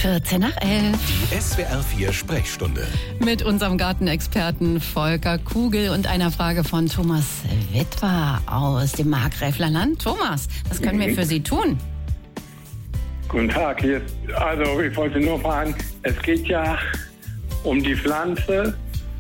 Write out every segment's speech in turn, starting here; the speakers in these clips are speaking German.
11:14. Die SWR 4 Sprechstunde. Mit unserem Gartenexperten Volker Kugel und einer Frage von Thomas Witwer aus dem Markgräfler Land. Thomas, was können wir für Sie tun? Guten Tag, ich wollte nur fragen, es geht ja um die Pflanze,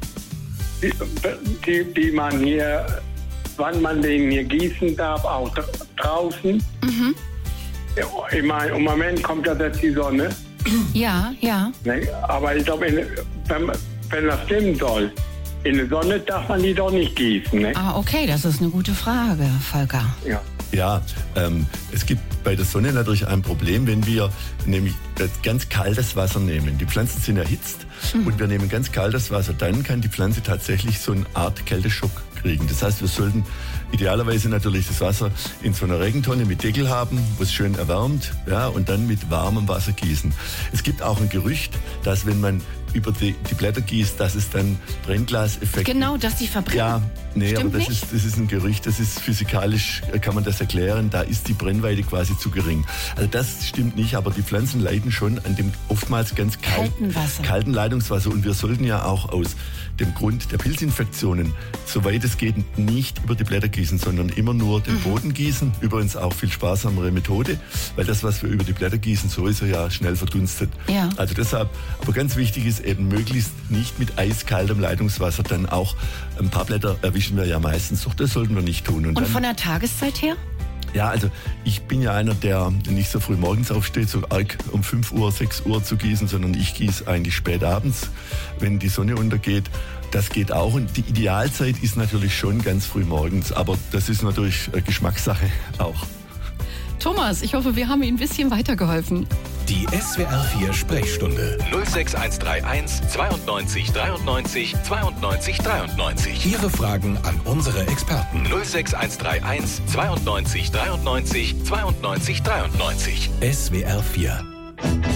die man hier, wann man den hier gießen darf, auch draußen. Mhm. Ich meine, im Moment kommt ja jetzt die Sonne. Ja. Ne? Aber ich glaube, wenn das stimmen soll, in der Sonne darf man die doch nicht gießen. Ne? Okay, das ist eine gute Frage, Volker. Ja, es gibt bei der Sonne natürlich ein Problem, wenn wir nämlich ganz kaltes Wasser nehmen. Die Pflanzen sind erhitzt und wir nehmen ganz kaltes Wasser. Dann kann die Pflanze tatsächlich so eine Art Kälteschock kriegen. Das heißt, wir sollten idealerweise natürlich das Wasser in so einer Regentonne mit Deckel haben, wo es schön erwärmt, ja, und dann mit warmem Wasser gießen. Es gibt auch ein Gerücht, dass wenn man über die Blätter gießt, dass es dann Brennglaseffekt gibt. Genau, dass die verbrennen. Ja, nee, Stimmt aber das nicht? ist ein Gerücht, das ist physikalisch, kann man das erklären, da ist die Brennweite quasi zu gering. Also das stimmt nicht, aber die Pflanzen leiden schon an dem oftmals ganz kalten Leitungswasser und wir sollten ja auch aus dem Grund der Pilzinfektionen, soweit es geht, nicht über die Blätter gießen, sondern immer nur den Boden gießen. Übrigens auch viel sparsamere Methode, weil das, was wir über die Blätter gießen, so ist er ja schnell verdunstet. Ja. Also deshalb, aber ganz wichtig ist eben möglichst nicht mit eiskaltem Leitungswasser, dann auch ein paar Blätter erwischen wir ja meistens, doch das sollten wir nicht tun. Und dann, von der Tageszeit her? Ja, also ich bin ja einer, der nicht so früh morgens aufsteht, so arg um 5 Uhr, 6 Uhr zu gießen, sondern ich gieße eigentlich spät abends, wenn die Sonne untergeht. Das geht auch und die Idealzeit ist natürlich schon ganz früh morgens, aber das ist natürlich Geschmackssache auch. Thomas, ich hoffe, wir haben Ihnen ein bisschen weitergeholfen. Die SWR 4 Sprechstunde 06131 92 93 92 93. Ihre Fragen an unsere Experten 06131 92 93 92 93. SWR 4.